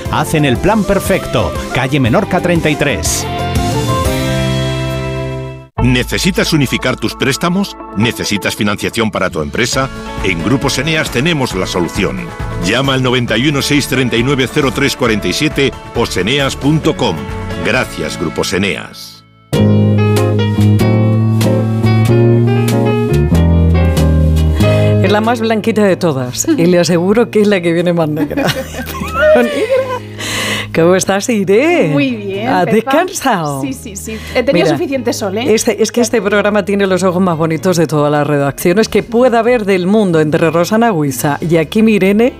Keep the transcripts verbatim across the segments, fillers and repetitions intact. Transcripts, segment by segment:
hacen el plan perfecto. Calle Menorca treinta y tres. ¿Necesitas unificar tus préstamos? ¿Necesitas financiación para tu empresa? En Grupos Eneas tenemos la solución. Llama al noventa y uno, seiscientos treinta y nueve, cero tres cuarenta y siete o seneas punto com. Gracias, Grupos Eneas. Es la más blanquita de todas y le aseguro que es la que viene más negra. Pero negra. ¿Cómo estás, Irene? Muy bien. ¿Has Pepa. descansado? Sí, sí, sí. He tenido Mira, suficiente sol, ¿eh? Este, es que este programa tiene los ojos más bonitos de todas las redacciones que pueda haber del mundo, entre Rosana Huiza y aquí Irene.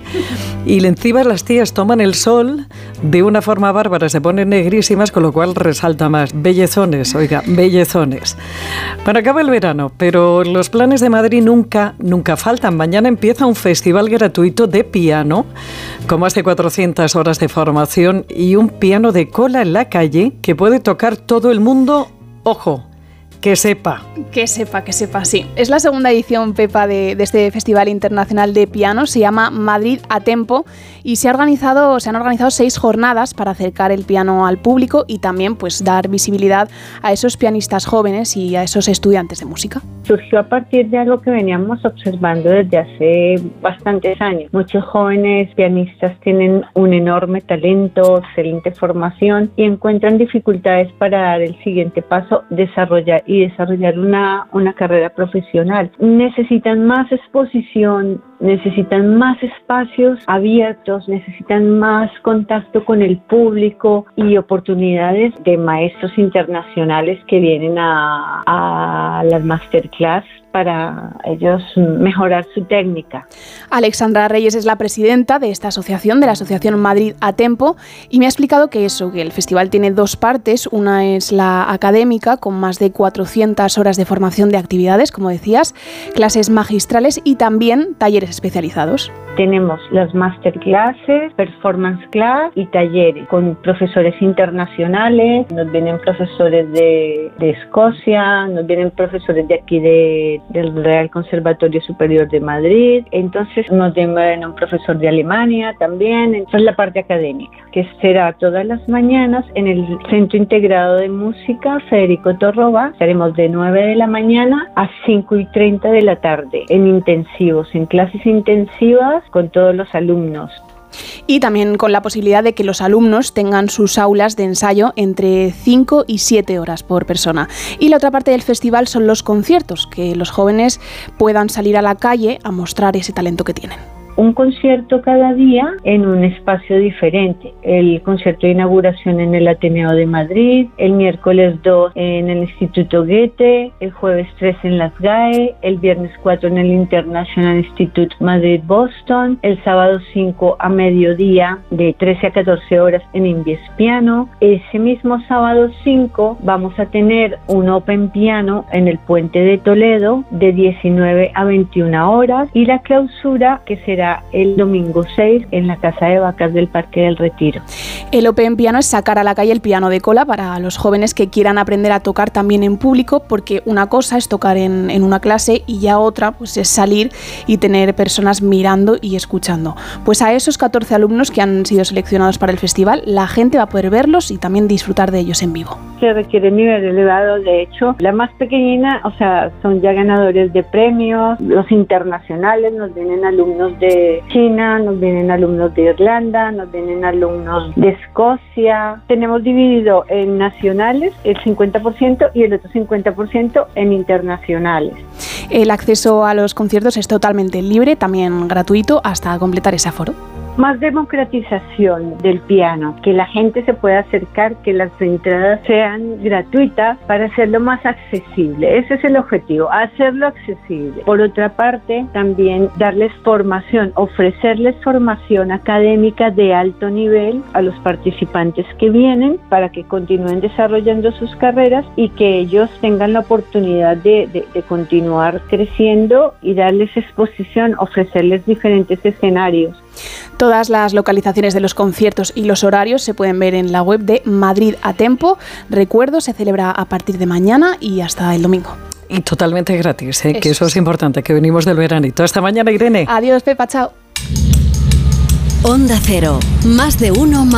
Y encima las tías toman el sol de una forma bárbara, se ponen negrísimas, con lo cual resalta más. Bellezones, oiga, bellezones. Bueno, acaba el verano, pero los planes de Madrid nunca, nunca faltan. Mañana empieza un festival gratuito de piano, con más de cuatrocientas horas de formación y un piano de cola en la calle que puede tocar todo el mundo. Ojo, que sepa. Que sepa, que sepa, sí. Es la segunda edición, Pepa, de, de este Festival Internacional de Piano. Se llama Madrid a Tempo y se, ha organizado, se han organizado seis jornadas para acercar el piano al público y también pues dar visibilidad a esos pianistas jóvenes y a esos estudiantes de música. Surgió a partir de algo que veníamos observando desde hace bastantes años. Muchos jóvenes pianistas tienen un enorme talento, excelente formación y encuentran dificultades para dar el siguiente paso, desarrollar y desarrollar una, una carrera profesional. Necesitan más exposición, necesitan más espacios abiertos, necesitan más contacto con el público y oportunidades de maestros internacionales que vienen a, a las masterclass para ellos mejorar su técnica. Alexandra Reyes es la presidenta de esta asociación, de la Asociación Madrid a Tempo, y me ha explicado que eso, que el festival tiene dos partes. Una es la académica, con más de cuatrocientas horas de formación de actividades, como decías, clases magistrales y también talleres especializados. Tenemos las masterclasses, performance class y talleres con profesores internacionales. Nos vienen profesores de, de Escocia, nos vienen profesores de aquí de, del Real Conservatorio Superior de Madrid. Entonces nos viene un profesor de Alemania también. Entonces la parte académica, que será todas las mañanas en el Centro Integrado de Música Federico Torroba. Estaremos de nueve de la mañana a cinco y treinta de la tarde en intensivos, en clases intensivas con todos los alumnos. Y también con la posibilidad de que los alumnos tengan sus aulas de ensayo entre cinco y siete horas por persona. Y la otra parte del festival son los conciertos, que los jóvenes puedan salir a la calle a mostrar ese talento que tienen. Un concierto cada día en un espacio diferente. El concierto de inauguración en el Ateneo de Madrid, el miércoles dos en el Instituto Goethe, el jueves tres en las G A E, el viernes cuatro en el International Institute Madrid-Boston, el sábado cinco a mediodía de trece a catorce horas en Invies Piano. Ese mismo sábado cinco vamos a tener un Open Piano en el Puente de Toledo de diecinueve a veintiuna horas y la clausura, que será el domingo seis en la Casa de Vacas del Parque del Retiro. El Open Piano es sacar a la calle el piano de cola para los jóvenes que quieran aprender a tocar también en público, porque una cosa es tocar en, en una clase y ya otra pues es salir y tener personas mirando y escuchando. Pues a esos catorce alumnos que han sido seleccionados para el festival, la gente va a poder verlos y también disfrutar de ellos en vivo. Se requiere un nivel elevado, de hecho, la más pequeñina, o sea, son ya ganadores de premios, los internacionales, nos vienen alumnos de China, nos vienen alumnos de Irlanda, nos vienen alumnos de Escocia. Tenemos dividido en nacionales el cincuenta por ciento y el otro cincuenta por ciento en internacionales. El acceso a los conciertos es totalmente libre, también gratuito, hasta completar ese aforo. Más democratización del piano, que la gente se pueda acercar, que las entradas sean gratuitas para hacerlo más accesible. Ese es el objetivo, hacerlo accesible. Por otra parte, también darles formación, ofrecerles formación académica de alto nivel a los participantes que vienen para que continúen desarrollando sus carreras y que ellos tengan la oportunidad de, de, de continuar creciendo y darles exposición, ofrecerles diferentes escenarios. Todas las localizaciones de los conciertos y los horarios se pueden ver en la web de Madrid a Tempo. Recuerdo, se celebra a partir de mañana y hasta el domingo. Y totalmente gratis, ¿eh? Eso Que eso es importante, que venimos del veranito. Hasta mañana, Irene. Adiós, Pepa, chao. Onda Cero, más de uno más.